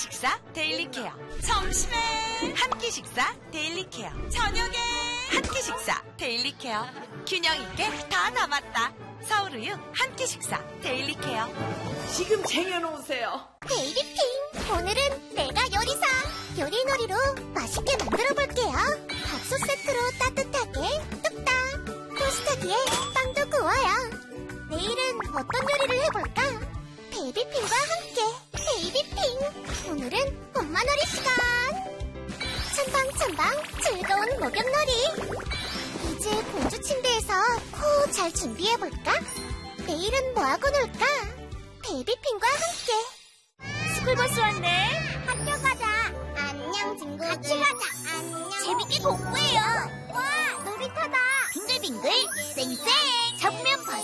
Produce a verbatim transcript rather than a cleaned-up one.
식사 데일리 케어. 점심에 한 끼 식사 데일리 케어. 저녁에 한 끼 식사 데일리 케어. 균형 있게 다 담았다. 서울우유 한 끼 식사 데일리 케어. 지금 쟁여놓으세요. 데일리핑, 오늘은 내가 요리사 요리놀이로 맛있게 만들어볼게요. 밥솥 세트로 따뜻하게 뚝딱, 토스터기에 빵도 구워요. 내일은 어떤 요리를 해볼까? 베이비핑과 함께 베이비핑, 오늘은 엄마놀이 시간. 첨방첨방 즐거운 목욕놀이. 이제 공주 침대에서 코 잘 준비해볼까? 내일은 뭐하고 놀까? 베이비핑과 함께. 스쿨버스 왔네. 학교 가자. 안녕 친구들. 같이 가자. 안녕. 재밌게 공부해요. 와, 놀이터다. 빙글빙글 쌩쌩. 잡으면 벗어.